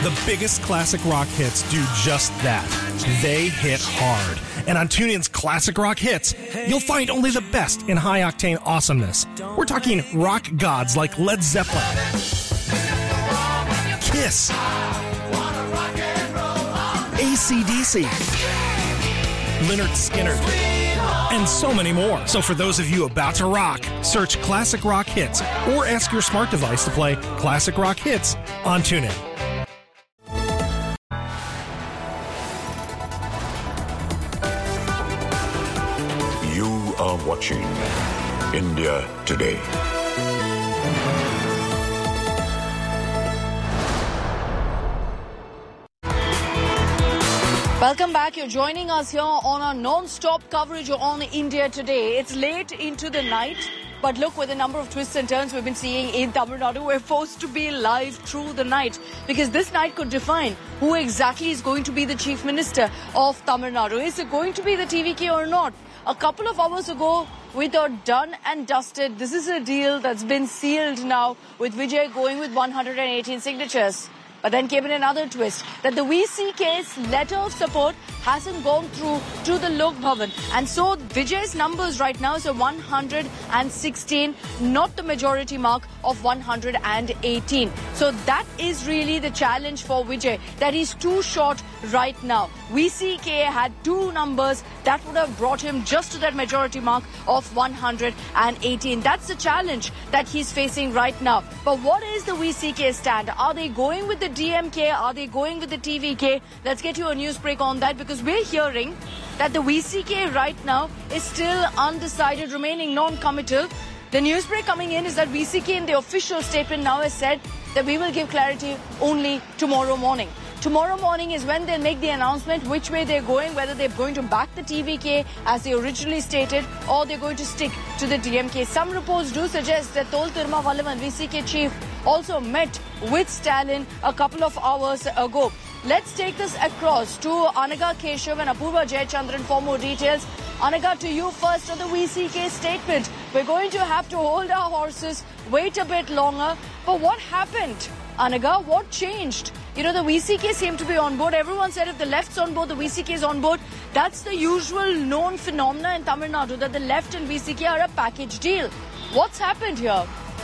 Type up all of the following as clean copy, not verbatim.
The biggest classic rock hits do just that. They hit hard. And on TuneIn's Classic Rock Hits, you'll find only the best in high-octane awesomeness. We're talking rock gods like Led Zeppelin, Kiss, AC/DC, Lynyrd Skynyrd, and so many more. So for those of you about to rock, search Classic Rock Hits or ask your smart device to play Classic Rock Hits on TuneIn. You are watching India Today. Welcome back. You're joining us here on our non-stop coverage on India Today. It's late into the night, but look, with the number of twists and turns we've been seeing in Tamil Nadu, we're forced to be live through the night because this night could define who exactly is going to be the Chief Minister of Tamil Nadu. Is it going to be the TVK or not? A couple of hours ago, we thought done and dusted. This is a deal that's been sealed now with Vijay going with 118 signatures. But then came in another twist that the VCK's letter of support hasn't gone through to the Lok Bhavan. And so Vijay's numbers right now is a 116, not the majority mark of 118. So that is really the challenge for Vijay, that he's too short right now. VCK had two numbers that would have brought him just to that majority mark of 118. That's the challenge that he's facing right now. But what is the VCK stand? Are they going with the DMK? Are they going with the TVK? Let's get you a news break on that, because we're hearing that the VCK right now is still undecided, remaining non-committal. The news break coming in is that VCK in the official statement now has said that we will give clarity only tomorrow morning. Tomorrow morning is when they'll make the announcement which way they're going, whether they're going to back the TVK as they originally stated or they're going to stick to the DMK. Some reports do suggest that Tol Tirumavalavan, VCK chief, also met with Stalin a couple of hours ago. Let's take this across to Anaga Keshav and Apurva Jayachandran for more details. Anaga, to you first on the VCK statement. We're going to have to hold our horses, wait a bit longer. But what happened? Anaga, what changed? You know, the VCK seemed to be on board. Everyone said if the left's on board, the VCK is on board. That's the usual known phenomena in Tamil Nadu, that the left and VCK are a package deal. What's happened here?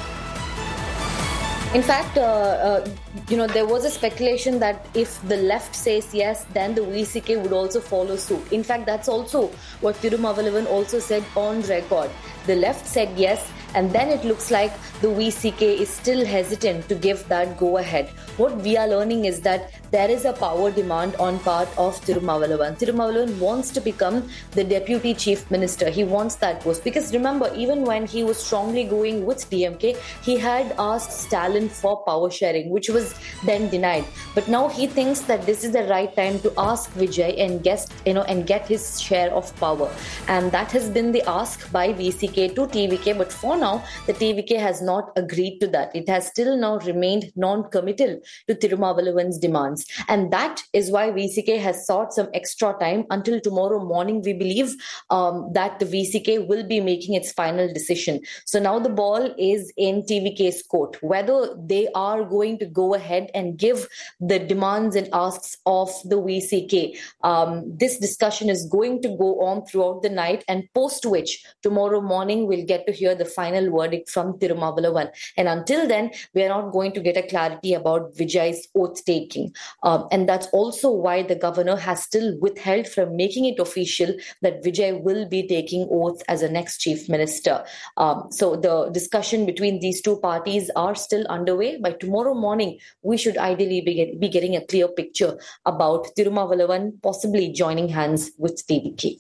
In fact, there was a speculation that if the left says yes, then the VCK would also follow suit. In fact, that's also what Tirumavalavan also said on record. The left said yes, and then it looks like the VCK is still hesitant to give that go-ahead. What we are learning is that there is a power demand on part of Tirumavalavan. Tirumavalavan wants to become the Deputy Chief Minister. He wants that post. Because remember, even when he was strongly going with DMK, he had asked Stalin for power sharing, which was then denied. But now he thinks that this is the right time to ask Vijay and get his share of power. And that has been the ask by VCK to TVK. But for now, the TVK has not agreed to that. It has still now remained non-committal to Tirumavalavan's demands. And that is why VCK has sought some extra time until tomorrow morning. We believe that the VCK will be making its final decision. So now the ball is in TVK's court, whether they are going to go ahead and give the demands and asks of the VCK. This discussion is going to go on throughout the night, and post which tomorrow morning we'll get to hear the final verdict from Tirumavalavan. And until then, we are not going to get a clarity about Vijay's oath-taking. And that's also why the governor has still withheld from making it official that Vijay will be taking oath as a next chief minister. So the discussion between these two parties are still underway. By tomorrow morning, we should ideally be getting a clear picture about Tirumavalavan possibly joining hands with TVK.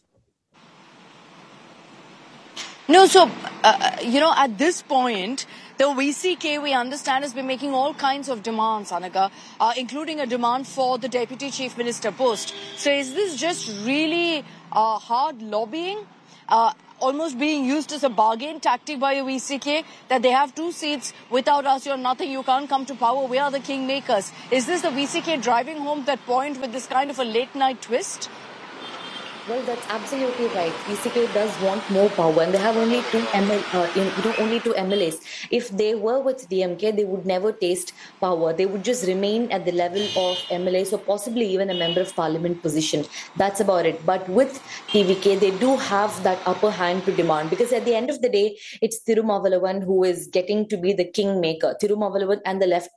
No, so, at this point, the VCK, we understand, has been making all kinds of demands, Anaga, including a demand for the Deputy Chief Minister post. So is this just really hard lobbying, almost being used as a bargain tactic by a VCK, that they have two seats, without us you're nothing, you can't come to power, we are the kingmakers? Is this the VCK driving home that point with this kind of a late night twist? Well, that's absolutely right. VCK does want more power, and they have only only two MLAs. If they were with DMK, they would never taste power. They would just remain at the level of MLAs or possibly even a member of parliament position. That's about it. But with TVK, they do have that upper hand to demand, because at the end of the day, it's Tirumavalavan who is getting to be the kingmaker. Tirumavalavan and the left